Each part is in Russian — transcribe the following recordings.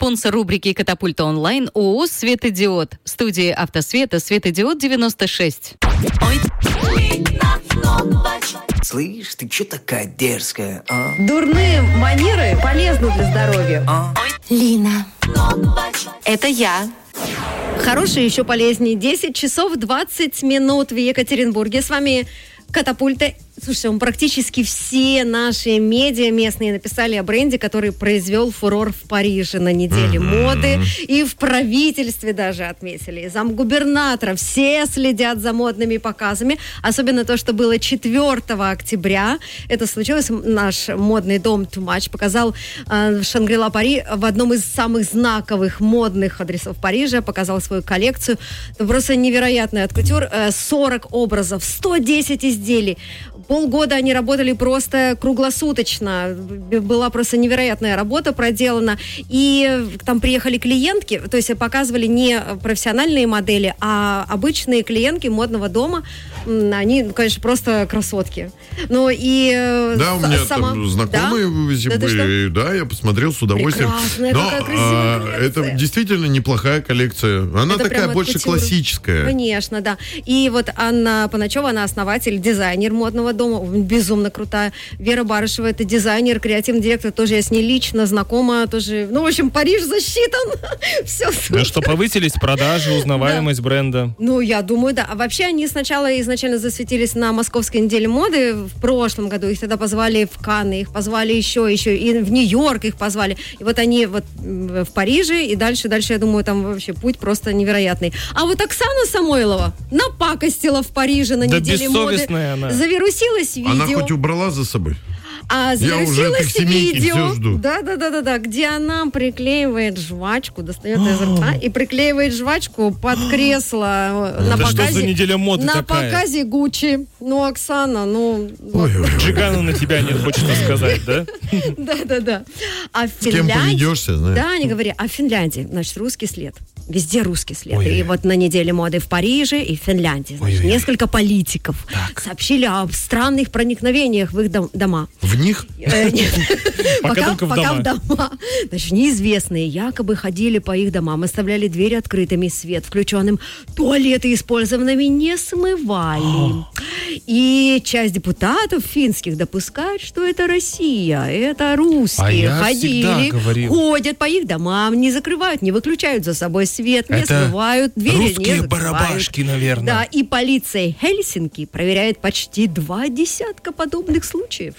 Спонсор рубрики «Катапульта онлайн» ООО «Светодиод». В студии «Автосвета» «Светодиод 96». Слышь, ты чё такая дерзкая, а? Дурные манеры полезны для здоровья. Лина, это я. Хорошие еще полезнее. 10 часов 20 минут в Екатеринбурге. С вами «Катапульта». Слушай, практически все наши медиа местные написали о бренде, который произвел фурор в Париже на неделе моды. И в правительстве даже отметили. Замгубернатора. Все следят за модными показами. Особенно то, что было 4 октября. Это случилось. Наш модный дом Too Much показал Шангри-Ла Пари в одном из самых знаковых модных адресов Парижа. Показал свою коллекцию. Это просто невероятный откутюр. 40 образов, 110 изделий. Полгода они работали просто круглосуточно. Была просто невероятная работа проделана. И там приехали клиентки, то есть показывали не профессиональные модели, а обычные клиентки модного дома. Они, конечно, просто красотки. Ну и... Да, у меня там знакомые были. Да, я посмотрел с удовольствием. Прекрасная, какая красивая коллекция. Это действительно неплохая коллекция. Она это такая больше классическая. Конечно, да. И вот Анна Паначева, она основатель, дизайнер модного дома, безумно крутая. Вера Барышева, это дизайнер, креативный директор, тоже я с ней лично знакома, тоже, ну, в общем, Париж засчитан. Все супер. Ну что, повысились продажи, узнаваемость бренда? Ну, я думаю, да. А вообще они сначала изначально засветились на Московской неделе моды в прошлом году. Их тогда позвали в Канны, их позвали еще, и в Нью-Йорк их позвали. И вот они вот в Париже, и дальше, я думаю, там вообще путь просто невероятный. А вот Оксана Самойлова напакостила в Париже на неделе моды. Бессовестная она. Завирусилась видео. Она хоть убрала за собой? А я уже от их семейки все жду. Да, где она приклеивает жвачку, достает из рта и приклеивает жвачку под кресло на показе. Что за неделя моды на такая? Показе Гуччи. Ну, Оксана, Джигана на тебя нет, хочется сказать, да? Да. А в С кем поведешься, знаешь? Да, не говори. А в Финляндии, значит, русский след. Везде русский след. И вот на неделе моды в Париже и в Финляндии. Значит, несколько политиков сообщили о странных проникновениях в их дома. В них? Пока в дома. Значит, неизвестные якобы ходили по их домам, оставляли двери открытыми, свет включенным, туалеты использованными не смывали. И часть депутатов финских допускает, что это Россия, это русские. Ходили, ходят по их домам, не закрывают, не выключают за собой свет, не смывают, двери не закрывают. Русские барабашки, наверное. Да, и полиция Хельсинки проверяет почти 20 подобных случаев.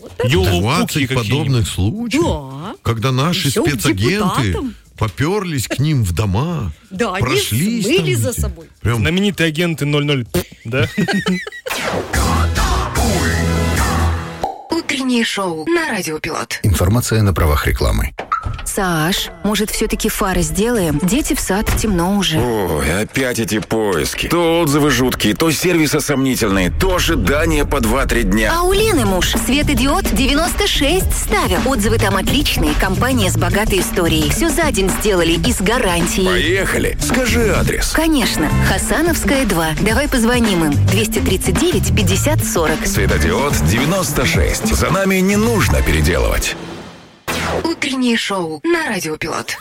20 подобных случаев? Да. Когда наши спецагенты поперлись к ним в дома, прошлись они смыли за собой. Прям... Знаменитые агенты 00, да? Утреннее шоу на Радио Пилот. Информация на правах рекламы. Саш, может, все-таки фары сделаем? Дети в сад, темно уже. Ой, опять эти поиски. То отзывы жуткие, то сервисы сомнительные, то ожидания по 2-3 дня. А у Лены муж Светодиод 96 ставил. Отзывы там отличные, компания с богатой историей. Все за день сделали и с гарантией. Поехали. Скажи адрес. Конечно. Хасановская, 2. Давай позвоним им. 239 50 40. Светодиод 96. За нами не нужно переделывать. Утреннее шоу на Радио Пилот.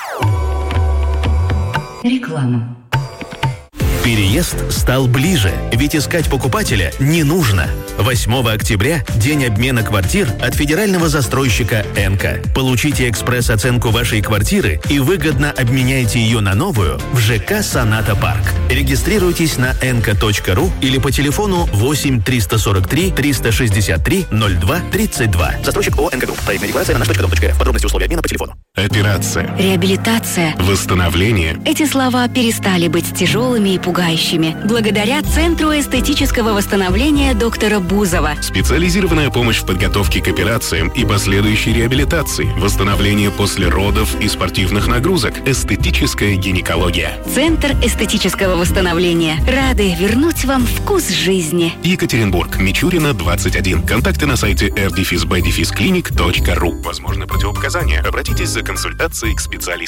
Реклама. Переезд стал ближе, ведь искать покупателя не нужно. 8 октября – день обмена квартир от федерального застройщика «Энка». Получите экспресс-оценку вашей квартиры и выгодно обменяйте ее на новую в ЖК «Соната Парк». Регистрируйтесь на enka.ru или по телефону 8 343 363 02 32. Застройщик ООО «Энка Групп». Проектная декларация на nаш.com.рф. Подробности условия обмена по телефону. Операция. Реабилитация. Восстановление. Эти слова перестали быть тяжелыми и пугающими благодаря Центру эстетического восстановления доктора Бузова. Специализированная помощь в подготовке к операциям и последующей реабилитации, восстановление после родов и спортивных нагрузок, эстетическая гинекология. Центр эстетического восстановления. Рады вернуть вам вкус жизни. Екатеринбург, Мичурина, 21. Контакты на сайте r-b-clinic.ru. Возможны противопоказания. Обратитесь за консультацией к специалисту.